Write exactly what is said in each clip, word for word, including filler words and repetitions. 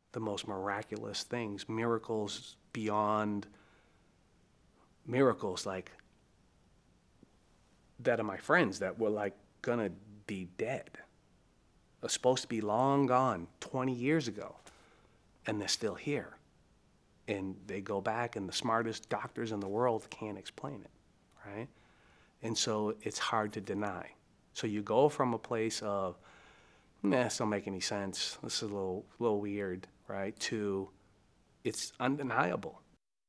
the most miraculous things, miracles beyond miracles, like that of my friends that were like gonna be dead, are supposed to be long gone twenty years ago, and they're still here. And they go back, and the smartest doctors in the world can't explain it, right? And so it's hard to deny. So you go from a place of, nah, this don't make any sense, this is a little, little weird, right, to it's undeniable.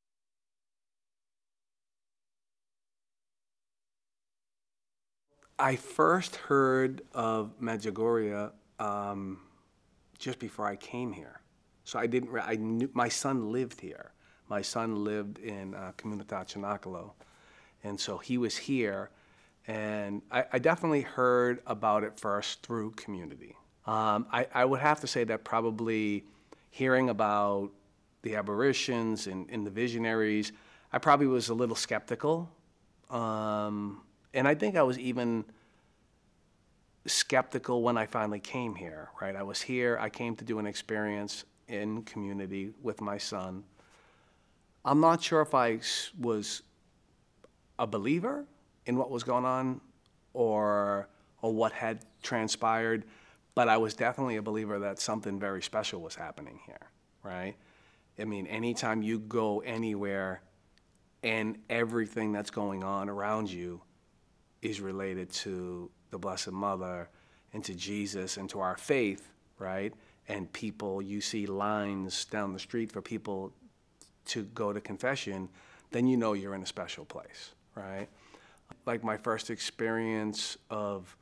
I first heard of Medjugorje um, just before I came here. So I didn't, I knew, my son lived here. My son lived in uh, Comunidad Chinacalo. And so he was here, and I, I definitely heard about it first through community. Um, I, I would have to say that probably hearing about the apparitions and, and the visionaries, I probably was a little skeptical. Um, and I think I was even skeptical when I finally came here, right? I was here, I came to do an experience in community with my son. I'm not sure if I was a believer in what was going on or, or what had transpired, but I was definitely a believer that something very special was happening here, right? I mean, anytime you go anywhere and everything that's going on around you is related to the Blessed Mother and to Jesus and to our faith, right? And people, you see lines down the street for people to go to confession, then you know you're in a special place, right? Like my first experience of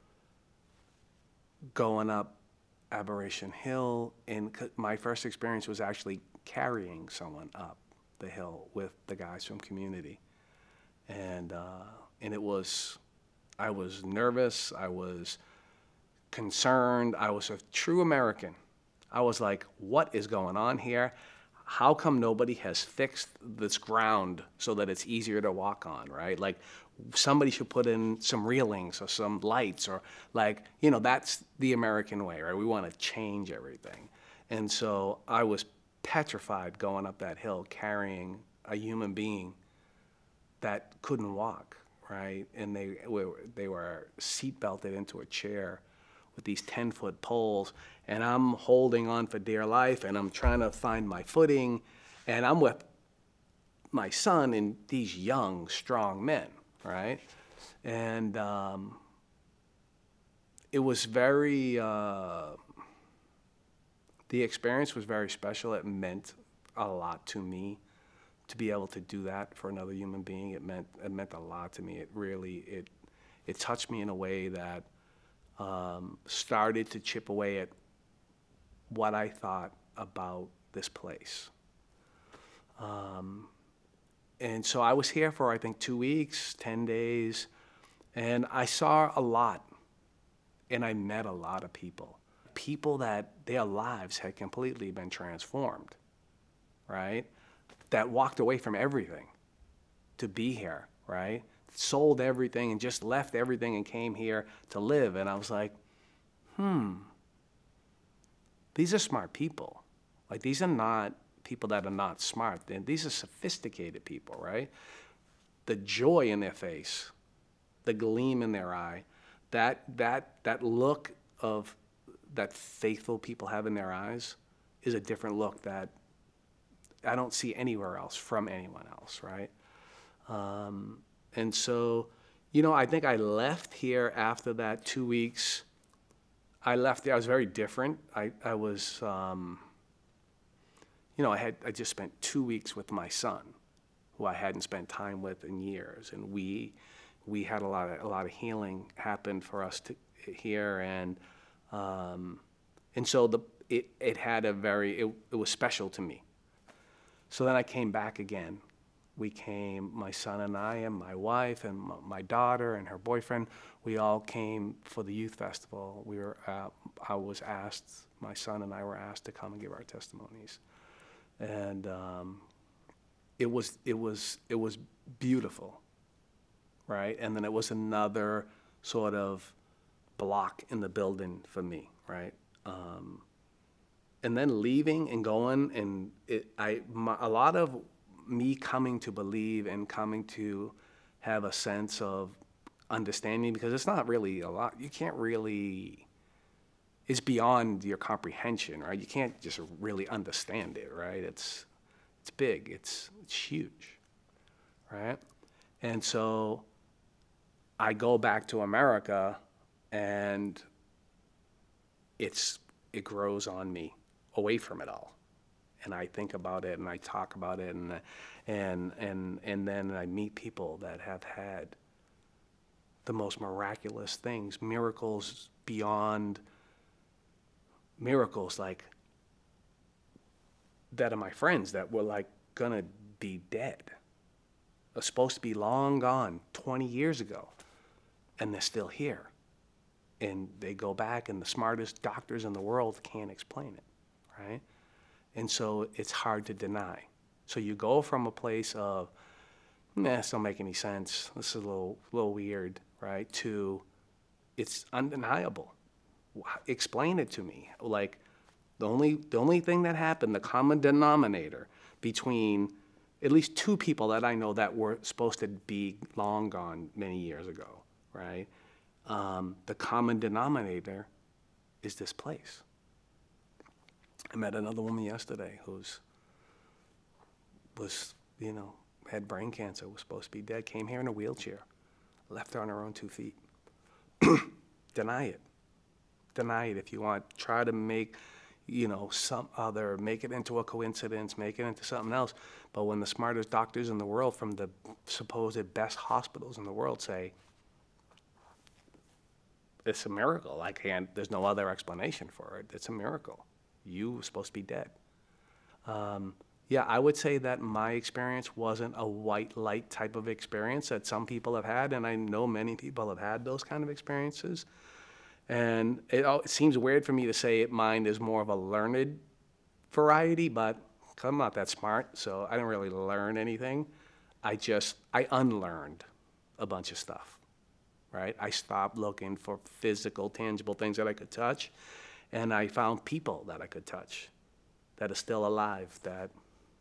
going up Aberration Hill, and my first experience was actually carrying someone up the hill with the guys from community. And, uh, and it was, I was nervous, I was concerned, I was a true American. I was like, what is going on here? How come nobody has fixed this ground so that it's easier to walk on, right? Like, somebody should put in some railings or some lights, or like, you know, that's the American way, right? We want to change everything. And so I was petrified going up that hill carrying a human being that couldn't walk, right? And they were, they were seat belted into a chair with these ten foot poles, and I'm holding on for dear life, and I'm trying to find my footing, and I'm with my son and these young, strong men, right? And um, it was very, uh, the experience was very special. It meant a lot to me to be able to do that for another human being. It meant, it meant a lot to me. It really, it, it touched me in a way that um, started to chip away at what I thought about this place. Um, and so I was here for, I think, two weeks, ten days, and I saw a lot, and I met a lot of people. People that their lives had completely been transformed, right? That walked away from everything to be here, right? Sold everything and just left everything and came here to live. And I was like, hmm, these are smart people. Like, these are not people that are not smart. These are sophisticated people, right? The joy in their face, the gleam in their eye, that, that, that look of that faithful people have in their eyes is a different look that I don't see anywhere else from anyone else, right? Um, and so, you know, I think I left here after that two weeks. I left there, I was very different. I, I was, um, you know, I had, I just spent two weeks with my son, who I hadn't spent time with in years. And we, we had a lot of, a lot of healing happen for us to, here. And, um, and so the, it, it had a very, it, it was special to me. So then I came back again. We came, my son and I and my wife and my daughter and her boyfriend, we all came for the youth festival. We were, uh, I was asked, my son and I were asked to come and give our testimonies. And um, it was, it was, it was beautiful, right? And then it was another sort of block in the building for me, right? Um, and then leaving and going, and it, I, my, a lot of me coming to believe and coming to have a sense of understanding, because it's not really a lot, you can't really, it's beyond your comprehension, right? You can't just really understand it, right? It's, it's big, it's, it's huge, right? And so I go back to America, and it's, it grows on me away from it all. And I think about it, and I talk about it, and, and, and, and then I meet people that have had the most miraculous things, miracles beyond miracles, like that of my friends that were like gonna be dead, are supposed to be long gone twenty years ago, and they're still here. And they go back, and the smartest doctors in the world can't explain it, right? And so it's hard to deny. So you go from a place of, nah, this don't make any sense, this is a little, little weird, right, to it's undeniable. Explain it to me. Like, the only, the only thing that happened, the common denominator between at least two people that I know that were supposed to be long gone many years ago, right? Um, the common denominator is this place. I met another woman yesterday who's was, you know, had brain cancer, was supposed to be dead, came here in a wheelchair, left her on her own two feet. Deny it. Deny it if you want. Try to make, you know, some other, make it into a coincidence, make it into something else. But when the smartest doctors in the world from the supposed best hospitals in the world say, it's a miracle, I can't, there's no other explanation for it, it's a miracle. You were supposed to be dead. Um, yeah, I would say that my experience wasn't a white light type of experience that some people have had, and I know many people have had those kind of experiences. And it, it seems weird for me to say it, mine is more of a learned variety, but I'm not that smart, so I didn't really learn anything. I just, I unlearned a bunch of stuff, right? I stopped looking for physical, tangible things that I could touch, and I found people that I could touch that are still alive, that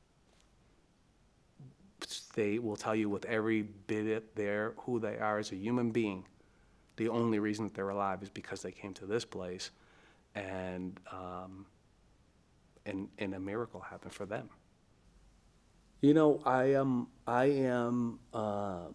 they will tell you with every bit there who they are as a human being. The only reason that they're alive is because they came to this place, and um, and, and a miracle happened for them. You know, I am I am uh,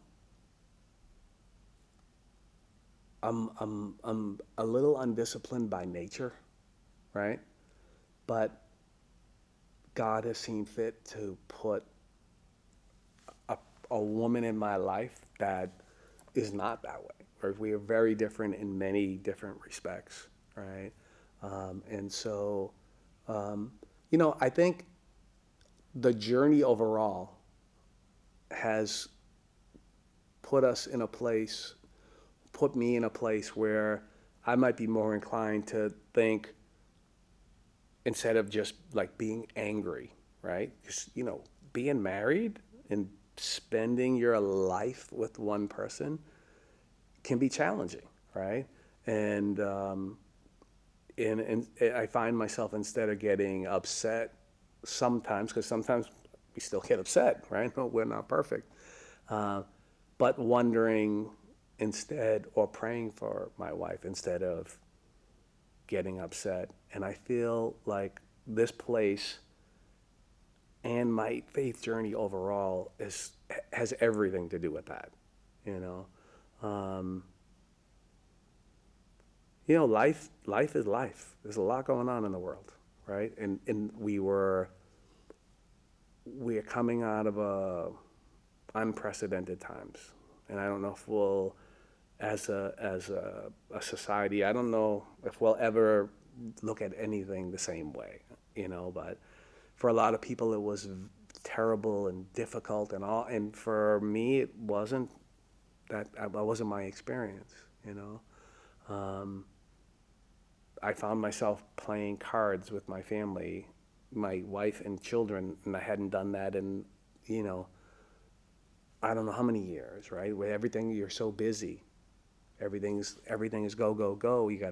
I'm I'm I'm a little undisciplined by nature, right? But God has seen fit to put a, a woman in my life that is not that way. Or we are very different in many different respects, right? Um, and so, um, you know, I think the journey overall has put us in a place, put me in a place where I might be more inclined to think, instead of just like being angry, right? Just, you know, being married and spending your life with one person can be challenging, right? And, um, and, and I find myself, instead of getting upset sometimes, because sometimes we still get upset, right? No, we're not perfect. Uh, but wondering instead, or praying for my wife instead of getting upset. And I feel like this place and my faith journey overall is, has everything to do with that, you know? Um, you know, life, life is life. There's a lot going on in the world, right? And, and we were, we are coming out of a unprecedented times. And I don't know if we'll, as a, as a, a society, I don't know if we'll ever look at anything the same way, you know, but for a lot of people it was terrible and difficult and all, and for me it wasn't. That, that wasn't my experience, you know. Um, I found myself playing cards with my family, my wife and children, and I hadn't done that in, you know, I don't know how many years, right? Where everything, you're so busy. Everything's, everything is go, go, go. You got